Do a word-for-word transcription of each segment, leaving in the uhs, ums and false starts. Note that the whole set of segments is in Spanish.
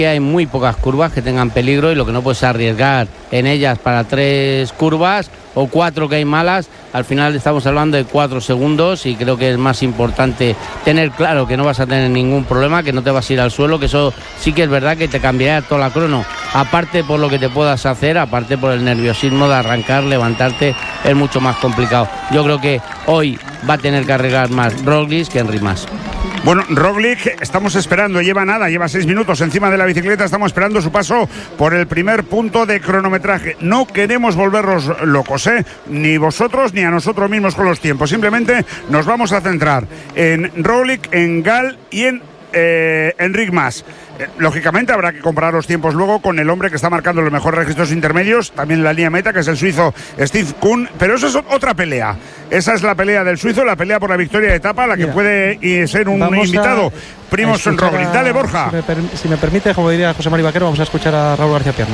Hay muy pocas curvas que tengan peligro y lo que no puedes arriesgar en ellas para tres curvas o cuatro que hay malas. Al final estamos hablando de cuatro segundos y creo que es más importante tener claro que no vas a tener ningún problema, que no te vas a ir al suelo, que eso sí que es verdad que te cambiará toda la crono. Aparte por lo que te puedas hacer, aparte por el nerviosismo de arrancar, levantarte, es mucho más complicado. Yo creo que hoy va a tener que arreglar más Roglic que Enric Mas. Bueno, Roglic, estamos esperando, lleva nada, lleva seis minutos encima de la bicicleta, estamos esperando su paso por el primer punto de cronometraje. No queremos volvernos locos, ¿eh? Ni vosotros ni a nosotros mismos con los tiempos, simplemente nos vamos a centrar en Roglic, en Gal y en eh, Enric Mas. Eh, lógicamente habrá que comparar los tiempos luego con el hombre que está marcando los mejores registros intermedios, también en la línea meta, que es el suizo Steve Kuhn, pero eso es otra pelea. Esa es la pelea del suizo, la pelea por la victoria de etapa, la que Mira, puede ser un invitado. A... Primož Roglic. Dale, Borja. Si me, per, si me permite, como diría José Mari Vaquero, vamos a escuchar a Raúl García Pierna.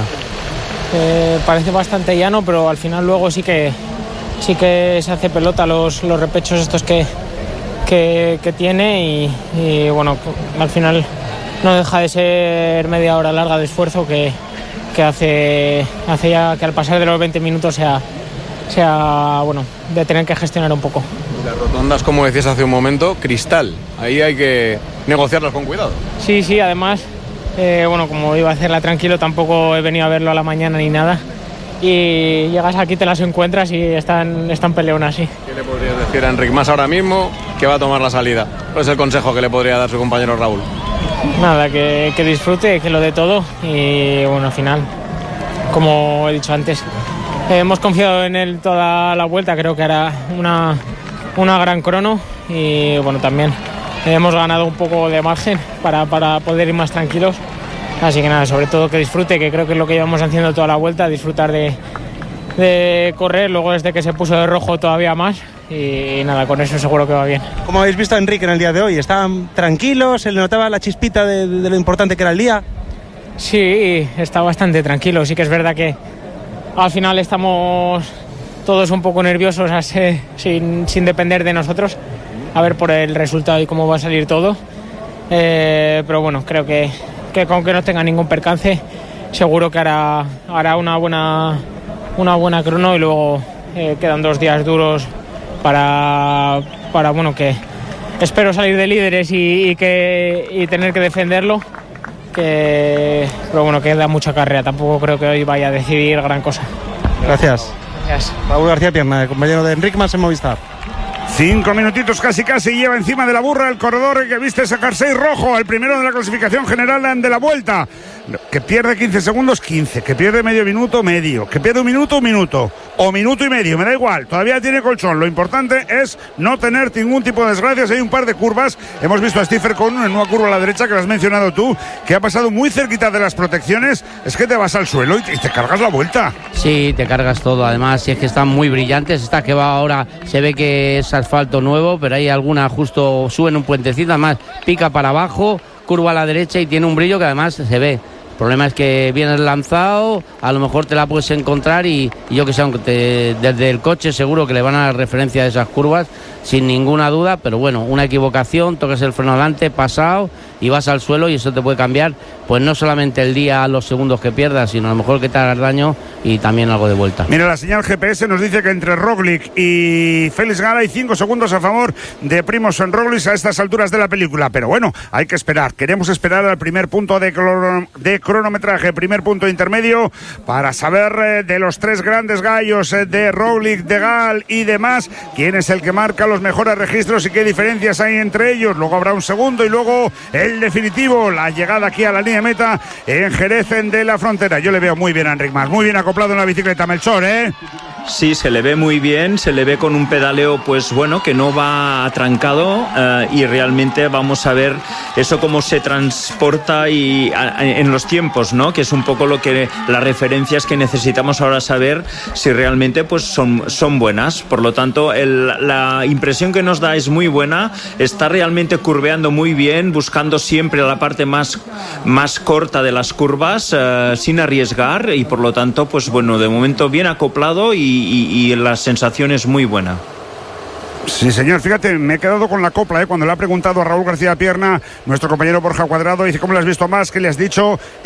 Eh, parece bastante llano, pero al final luego sí que sí que se hace pelota los, los repechos estos que, que, que tiene y, y bueno, al final no deja de ser media hora larga de esfuerzo que, que hace, hace ya que al pasar de los veinte minutos sea, sea bueno, de tener que gestionar un poco. Las rotondas, como decías hace un momento, cristal. Ahí hay que negociarlas con cuidado. Sí, sí, además, eh, bueno, como iba a hacerla tranquilo, tampoco he venido a verlo a la mañana ni nada. Y llegas aquí, te las encuentras y están, están peleonas, sí. ¿Qué le podrías decir a Enric Mas ahora mismo que va a tomar la salida? ¿Cuál es el consejo que le podría dar su compañero Raúl? Nada, que, que disfrute, que lo dé todo y bueno, al final, como he dicho antes, hemos confiado en él toda la vuelta, creo que hará una, una gran crono y bueno, también hemos ganado un poco de margen para, para poder ir más tranquilos. Así que nada, sobre todo que disfrute, que creo que es lo que llevamos haciendo toda la vuelta, disfrutar de, de correr, luego desde que se puso de rojo todavía más y nada, con eso seguro que va bien. ¿Cómo habéis visto a Enric en el día de hoy? ¿Estaban tranquilos? ¿Se le notaba la chispita de, de lo importante que era el día? Sí, está bastante tranquilo, sí que es verdad que al final estamos todos un poco nerviosos así, sin, sin depender de nosotros, a ver por el resultado y cómo va a salir todo, eh, pero bueno, creo que que con que no tenga ningún percance seguro que hará, hará una buena una buena crono y luego eh, quedan dos días duros para, para bueno, que espero salir de líderes y, y, que, y tener que defenderlo, que, pero bueno, queda mucha carrera, tampoco creo que hoy vaya a decidir gran cosa. Gracias. Gracias. Raúl García Pierna, compañero de Enric Mas en Movistar. Cinco minutitos casi casi lleva encima de la burra el corredor que viste ese jersey rojo, el primero de la clasificación general de la vuelta, que pierde quince segundos, quince, que pierde medio minuto, medio, que pierde un minuto, un minuto, o minuto y medio, me da igual, todavía tiene colchón. Lo importante es no tener ningún tipo de desgracias. Hay un par de curvas, hemos visto a Stephen Kuhn en una curva a la derecha que la has mencionado tú, que ha pasado muy cerquita de las protecciones, es que te vas al suelo y te, y te cargas la vuelta. Sí, te cargas todo, además, si es que están muy brillantes, esta que va ahora se ve que es asfalto nuevo, pero hay alguna justo, suben un puentecito, además pica para abajo, curva a la derecha y tiene un brillo que además se ve. El problema es que vienes lanzado, a lo mejor te la puedes encontrar y, y yo que sé, aunque te, desde el coche seguro que le van a dar referencia a esas curvas, sin ninguna duda, pero bueno, una equivocación, tocas el freno adelante, pasado y vas al suelo y eso te puede cambiar, pues no solamente el día, los segundos que pierdas, sino a lo mejor que te hagas daño y también algo de vuelta. Mira, la señal G P S nos dice que entre Roglic y Félix Gala hay cinco segundos a favor de Primož Roglic a estas alturas de la película, pero bueno, hay que esperar, queremos esperar al primer punto de, cloro, de cronometraje, primer punto intermedio, para saber eh, de los tres grandes gallos eh, de Roglic, de Gal y demás, quién es el que marca los mejores registros y qué diferencias hay entre ellos. Luego habrá un segundo y luego el definitivo, la llegada aquí a la línea meta en Jerez de la Frontera. Yo le veo muy bien a Enric Mas, muy bien acoplado en la bicicleta, Melchor, ¿eh? Sí, se le ve muy bien, se le ve con un pedaleo, pues bueno, que no va atrancado eh, y realmente vamos a ver eso cómo se transporta y a, en los tiempos, ¿no? Que es un poco lo que las referencias que necesitamos ahora saber si realmente pues son, son buenas. Por lo tanto, el, la impresión que nos da es muy buena, está realmente curveando muy bien, buscando siempre la parte más, más corta de las curvas, eh, sin arriesgar y por lo tanto, pues bueno, de momento bien acoplado y Y, y la sensación es muy buena. Sí, señor, fíjate, me he quedado con la copla, ¿eh? Cuando le ha preguntado a Raúl García Pierna, nuestro compañero Borja Cuadrado, dice, ¿cómo le has visto más? ¿Qué le has dicho?